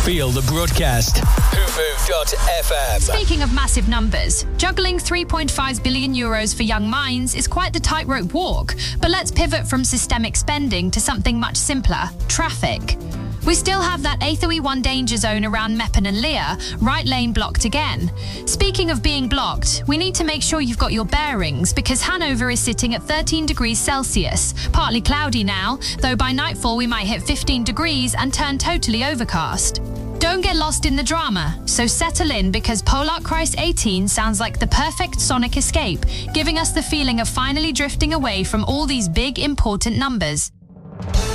Feel the broadcast. Hoomove.fm. Speaking of massive numbers, juggling 3.5 billion euros for young minds is quite the tightrope walk, but let's pivot from systemic spending to something much simpler: traffic. We still have that A3E1 danger zone around Meppen and Leer, right lane blocked again. Speaking of being blocked, we need to make sure you've got your bearings, because Hanover is sitting at 13 degrees Celsius, partly cloudy now, though by nightfall we might hit 15 degrees and turn totally overcast. Don't get lost in the drama, so settle in, because Polarkreis 18 sounds like the perfect sonic escape, giving us the feeling of finally drifting away from all these big, important numbers.